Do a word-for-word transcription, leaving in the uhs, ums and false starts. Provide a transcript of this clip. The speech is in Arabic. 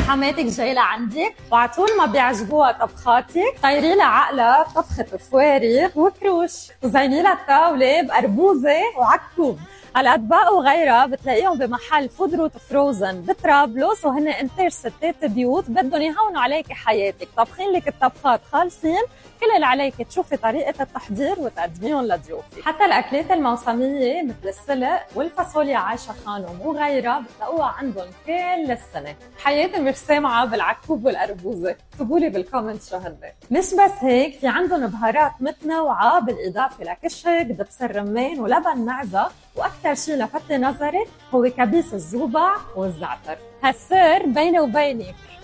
حماتك جاي لعندك وعطول ما بيعجبوها طبخاتك، طيري لها عقلها طبخة فوارغ وكروش وزيني لها الطاولة بقربوزة وعكوب. هالأطباق وغيرها بتلاقيهم بمحل فود روت فروزن بطرابلس، وهن انتاج ستات بيوت بدهم يهونوا عليك حياتك، طبخين لك الطبخات خالصين، كل اللي عليك تشوفي طريقة التحضير وتقدميهم لضيوفك. حتى الأكلات الموسمية مثل السلق والفاصوليا عايشة خانم وغيرها بتلاقوها عندهم كل السنة. حياتي مش سامعة بالعكوب والقربوزة، اكتبولي بالكومنت شو هن. مش بس هيك، في عندهم بهارات متنوعة بالإضافة لكشك دبس الرمان ولبن معزة، وأكثر شيء لفت نظري هو كبيس الزوبع والزعتر. هالسر بيني وبينك